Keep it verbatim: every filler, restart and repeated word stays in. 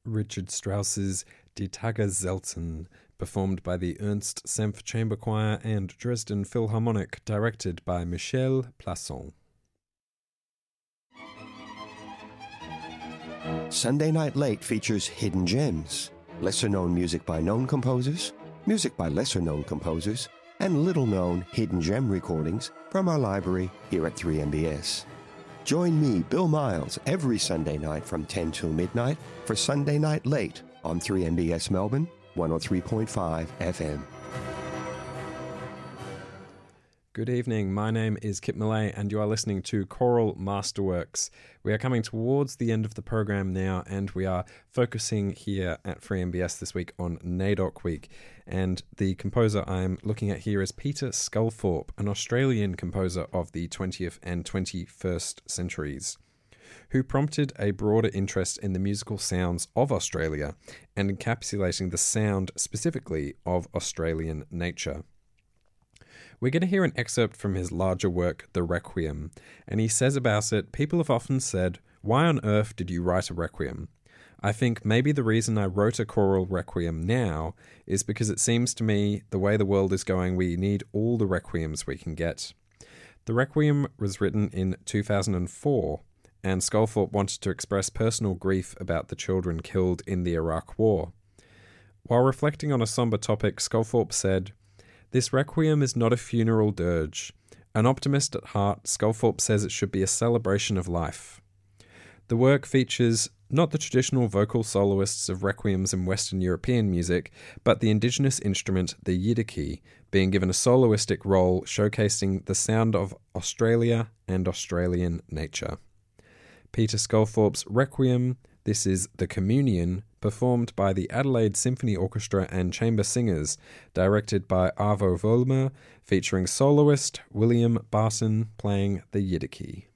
Richard Strauss's Die Tageszelten, performed by the Ernst Senf Chamber Choir and Dresden Philharmonic, directed by Michel Plasson. Sunday Night Late features hidden gems, lesser-known music by known composers, music by lesser-known composers, and little-known hidden gem recordings from our library here at three M B S. Join me, Bill Miles, every Sunday night from ten till midnight for Sunday Night Late on three M B S Melbourne, one oh three point five F M. Good evening, my name is Kip Millay and you are listening to Choral Masterworks. We are coming towards the end of the program now and we are focusing here at three M B S this week on NAIDOC Week. And the composer I'm looking at here is Peter Sculthorpe, an Australian composer of the twentieth and twenty-first centuries, who prompted a broader interest in the musical sounds of Australia and encapsulating the sound specifically of Australian nature. We're going to hear an excerpt from his larger work, The Requiem, and he says about it, "People have often said, why on earth did you write a requiem? I think maybe the reason I wrote a choral requiem now is because it seems to me the way the world is going, we need all the requiems we can get." The Requiem was written in two thousand four, and Sculthorpe wanted to express personal grief about the children killed in the Iraq War. While reflecting on a somber topic, Sculthorpe said, "This requiem is not a funeral dirge. An optimist at heart, Sculthorpe says it should be a celebration of life." The work features not the traditional vocal soloists of requiems in Western European music, but the indigenous instrument, the yidaki, being given a soloistic role showcasing the sound of Australia and Australian nature. Peter Sculthorpe's Requiem, this is The Communion, performed by the Adelaide Symphony Orchestra and Chamber Singers, directed by Arvo Volmer, featuring soloist William Barton playing the yidaki.